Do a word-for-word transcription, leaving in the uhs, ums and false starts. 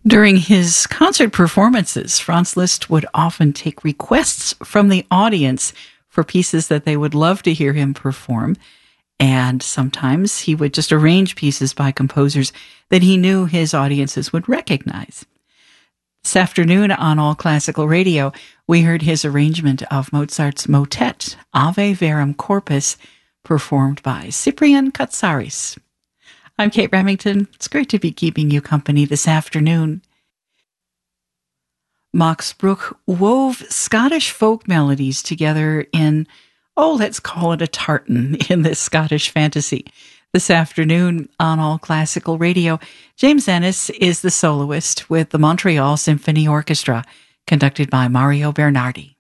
During his concert performances, Franz Liszt would often take requests from the audience for pieces that they would love to hear him perform, and sometimes he would just arrange pieces by composers that he knew his audiences would recognize. This afternoon on All Classical Radio, we heard his arrangement of Mozart's motet, Ave Verum Corpus, performed by Cyprian Katsaris. I'm Kate Remington. It's great to be keeping you company this afternoon. Max Bruch wove Scottish folk melodies together in, oh, let's call it a tartan in this Scottish fantasy. This afternoon on All Classical Radio, James Ennis is the soloist with the Montreal Symphony Orchestra, conducted by Mario Bernardi.